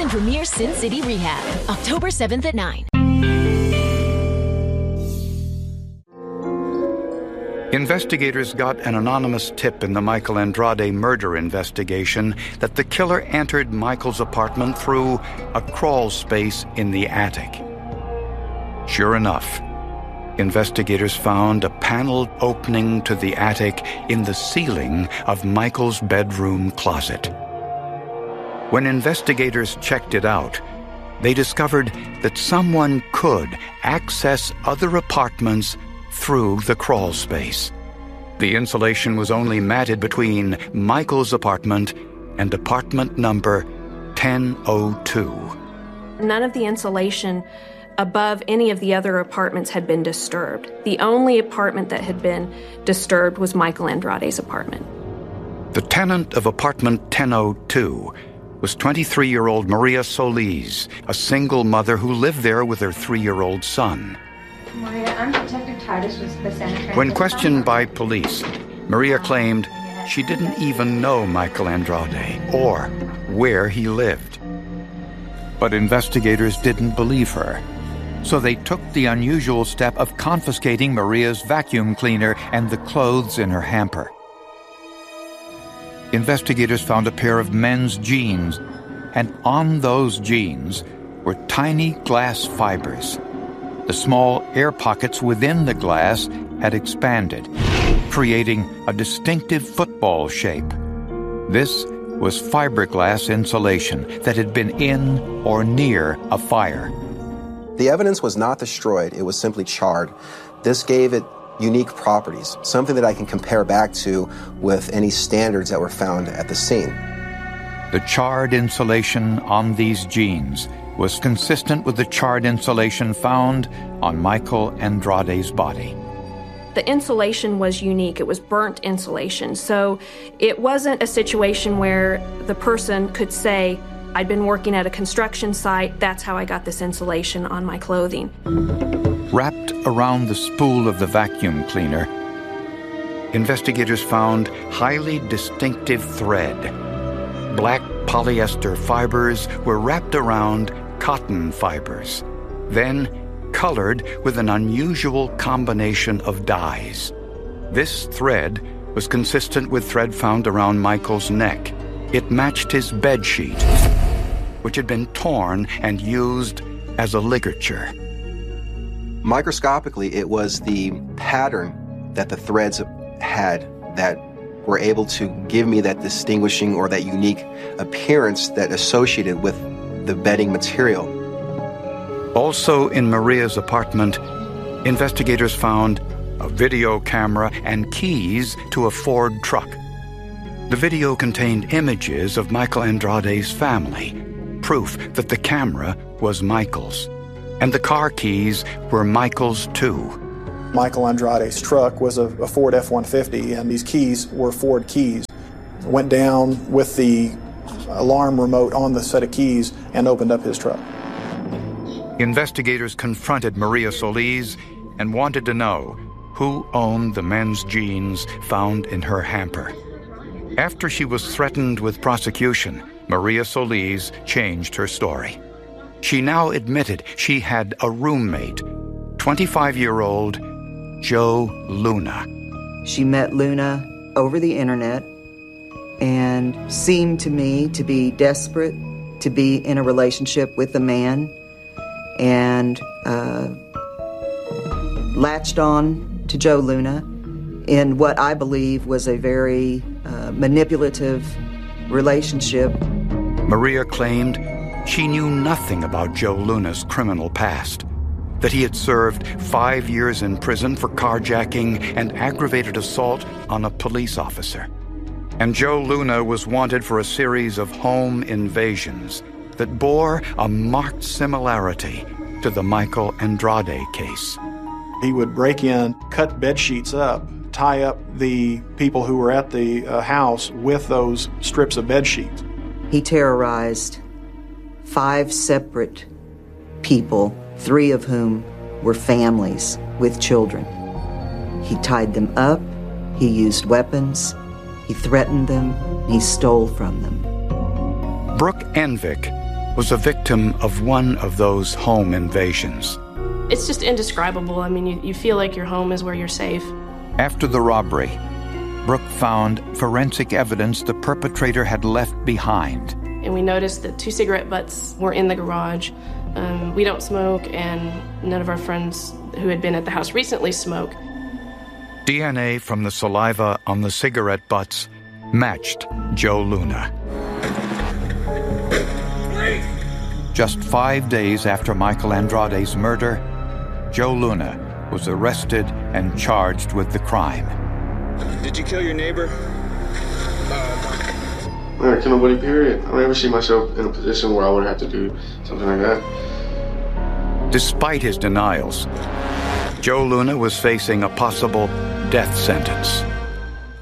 and premiere Sin City Rehab, October 7th at 9. Investigators got an anonymous tip in the Michael Andrade murder investigation that the killer entered Michael's apartment through a crawl space in the attic. Sure enough, investigators found a paneled opening to the attic in the ceiling of Michael's bedroom closet. When investigators checked it out, they discovered that someone could access other apartments through the crawl space. The insulation was only matted between Michael's apartment and apartment number 1002. None of the insulation above any of the other apartments had been disturbed. The only apartment that had been disturbed was Michael Andrade's apartment. The tenant of apartment 1002 was 23-year-old Maria Solis, a single mother who lived there with her 3-year-old son. Maria, I'm Detective Titus with the Center. When questioned by police, Maria claimed she didn't even know Michael Andrade or where he lived. But investigators didn't believe her, so they took the unusual step of confiscating Maria's vacuum cleaner and the clothes in her hamper. Investigators found a pair of men's jeans, and on those jeans were tiny glass fibers. The small air pockets within the glass had expanded, creating a distinctive football shape. This was fiberglass insulation that had been in or near a fire. The evidence was not destroyed, it was simply charred. This gave it unique properties, something that I can compare back to with any standards that were found at the scene. The charred insulation on these jeans was consistent with the charred insulation found on Michael Andrade's body. The insulation was unique. It was burnt insulation. So it wasn't a situation where the person could say, I'd been working at a construction site, that's how I got this insulation on my clothing. Wrapped around the spool of the vacuum cleaner, investigators found highly distinctive thread. Black polyester fibers were wrapped around cotton fibers, then colored with an unusual combination of dyes. This thread was consistent with thread found around Michael's neck. It matched his bedsheet, which had been torn and used as a ligature. Microscopically, it was the pattern that the threads had that were able to give me that distinguishing or that unique appearance that associated with the bedding material. Also in Maria's apartment, investigators found a video camera and keys to a Ford truck. The video contained images of Michael Andrade's family, proof that the camera was Michael's. And the car keys were Michael's too. Michael Andrade's truck was a Ford F-150, and these keys were Ford keys. Went down with the alarm remote on the set of keys and opened up his truck. Investigators confronted Maria Solis and wanted to know who owned the men's jeans found in her hamper. After she was threatened with prosecution, Maria Solis changed her story. She now admitted she had a roommate, 25-year-old Joe Luna. She met Luna over the internet and seemed to me to be desperate to be in a relationship with a man, and latched on to Joe Luna in what I believe was a very manipulative relationship. Maria claimed she knew nothing about Joe Luna's criminal past, that he had served 5 years in prison for carjacking and aggravated assault on a police officer. And Joe Luna was wanted for a series of home invasions that bore a marked similarity to the Michael Andrade case. He would break in, cut bed sheets up, tie up the people who were at the house with those strips of bed sheets. He terrorized 5 separate people, 3 of whom were families with children. He tied them up, he used weapons, he threatened them, he stole from them. Brooke Envik was a victim of one of those home invasions. It's just indescribable. I mean, you feel like your home is where you're safe. After the robbery, Brooke found forensic evidence the perpetrator had left behind. And we noticed that 2 cigarette butts were in the garage. We don't smoke, and none of our friends who had been at the house recently smoke. DNA from the saliva on the cigarette butts matched Joe Luna. Just 5 days after Michael Andrade's murder, Joe Luna was arrested and charged with the crime. Did you kill your neighbor? I don't kill nobody, period. I don't ever see myself in a position where I would have to do something like that. Despite his denials, Joe Luna was facing a possible death sentence.